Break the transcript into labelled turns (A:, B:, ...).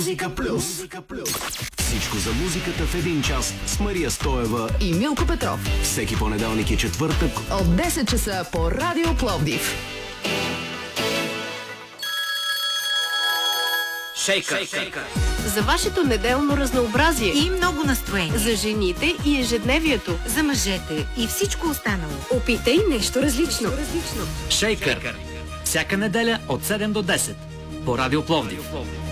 A: Музика плюс. Всичко за музиката в един час с Мария Стоева
B: и Милко Петров.
A: Всеки понеделник и четвъртък
B: от 10 часа по Радио Пловдив.
C: Шейкър.
D: За вашето неделно разнообразие
E: и много настроение.
D: За жените и ежедневието.
E: За мъжете и всичко останало.
D: Опитай нещо различно.
C: Шейкър. Всяка неделя от 7 до 10 по Радио Пловдив.